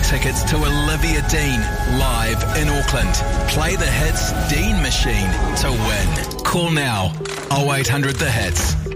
tickets to Olivia Dean live in Auckland. Play the Hits Dean Machine to win. Call now 0800 The Hits.